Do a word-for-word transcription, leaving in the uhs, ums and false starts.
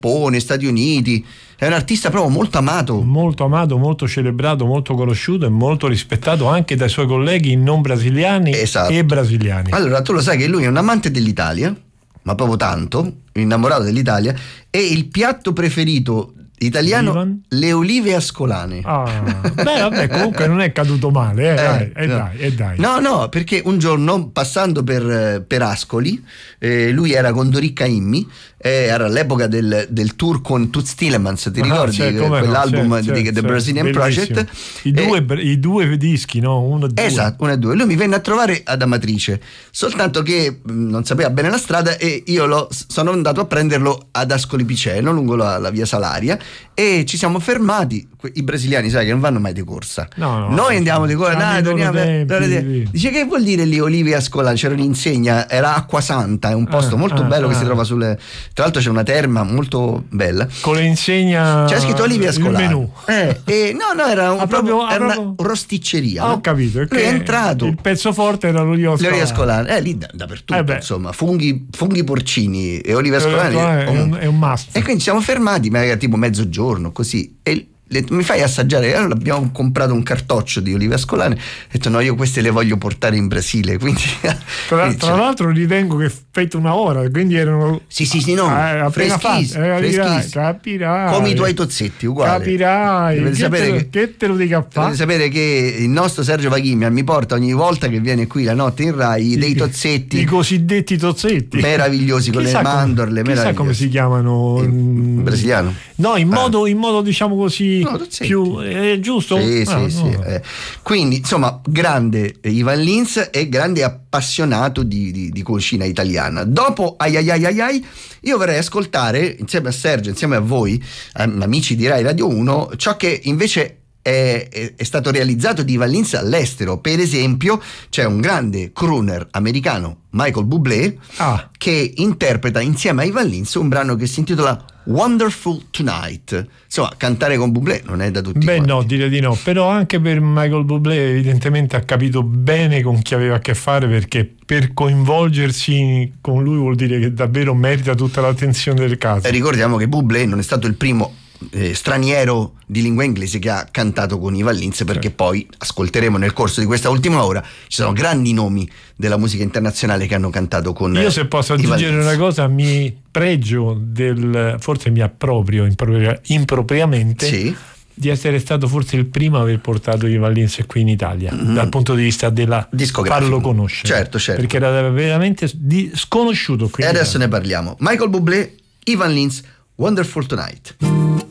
Giappone, Stati Uniti, è un artista proprio molto amato. Molto amato, molto celebrato, molto conosciuto e molto rispettato anche dai suoi colleghi non brasiliani Esatto. e brasiliani. Allora, tu lo sai che lui è un amante dell'Italia, ma proprio tanto, innamorato dell'Italia, e il piatto preferito italiano, Ivan? le olive ascolane. Ah, beh, vabbè, comunque non è caduto male, eh, Eh, dai, eh, no. dai, eh, dai. No, no, perché un giorno passando per, per Ascoli, eh, lui era con Doricca Immi, eh, era all'epoca del, del tour con Toots Thielemans, ti Ah, ricordi cioè, che- come no, quell'album certo, di certo, The certo, Brazilian bellissimo. Project? I due, Eh, i due dischi, no? Uno e due. Esatto, uno e due. Lui mi venne a trovare ad Amatrice, soltanto che mh, non sapeva bene la strada e io lo, sono andato a prenderlo ad Ascoli Piceno, lungo la, la via Salaria, e ci siamo fermati. Que- I brasiliani, sai che non vanno mai di corsa. No, no, Noi no, andiamo di corsa, c'hanno dai, i loro torniamo. tempi, torniamo- sì. Dice, che vuol dire lì olive ascolane? C'era un'insegna, era Acqua Santa, è un posto Ah, molto ah, bello che ah. si trova sulle. Tra l'altro c'è una terma molto bella. Con le insegna. C'è scritto olive il ascolane. menù. Eh, e no, no, era, un, Ah, proprio, proprio- ah, era una proprio- rosticceria. Ah, no? ho capito. Lui perché è entrato. Il pezzo forte era l'oliva Le olive ascolane. ascolane, eh, lì da- dappertutto, Eh beh. insomma, funghi, funghi porcini e olive L'oliva ascolane. ascolane è un, comunque. è un must. E quindi siamo fermati, magari tipo mezzogiorno, così, e le- mi fai assaggiare? E allora abbiamo comprato un cartoccio di olive ascolane, ho detto no, io queste le voglio portare in Brasile, quindi. Tra, quindi tra ce- l'altro ritengo che fate una ora, quindi erano. Sì, sì, sì, no, Eh, appena freschissimi, fatte, eh, capirai, freschissimi. capirai. Come i tuoi tozzetti, uguali. Capirai. Dovete Che, sapere te, lo- che- che te lo dica a Dovete fare? sapere che il nostro Sergio Vaghimia mi porta ogni volta che viene qui la notte in Rai dei tozzetti I cosiddetti tozzetti. meravigliosi con le Chissà come- mandorle, chissà meravigliosi. come si chiamano. In mm, brasiliano? No, in Ah. modo, in modo diciamo così No, tozzetti. più è giusto? Sì, Ah, sì, no. sì. eh. Quindi, insomma, grande Ivan Lins e grande appassionato di, di, di cucina italiana. Dopo ai ai ai ai ai, io vorrei ascoltare insieme a Sergio, insieme a voi, eh, amici di Rai Radio uno, ciò che invece è, è, è stato realizzato di Ivan Lins all'estero. Per esempio, c'è un grande crooner americano, Michael Bublé, Ah. che interpreta insieme a Ivan Lins un brano che si intitola Wonderful Tonight. Insomma, cantare con Bublé non è da tutti Beh, quanti. no, direi di no. Però anche per Michael Bublé evidentemente ha capito bene con chi aveva a che fare, perché per coinvolgersi con lui vuol dire che davvero merita tutta l'attenzione del caso. Eh, ricordiamo che Bublé non è stato il primo eh, straniero di lingua inglese che ha cantato con Ivan Lins, perché Certo. poi ascolteremo nel corso di questa ultima ora, ci sono grandi nomi della musica internazionale che hanno cantato con Io eh, se posso Ivan aggiungere Lins. una cosa, mi pregio del, forse mi approprio impropria- impropriamente Sì. di essere stato forse il primo a aver portato Ivan Lins qui in Italia, Mhm. dal punto di vista della Discografico. farlo conoscere. Certo, certo. Perché era veramente di- sconosciuto qui E in adesso Italia. ne parliamo. Michael Bublé, Ivan Lins, Wonderful Tonight.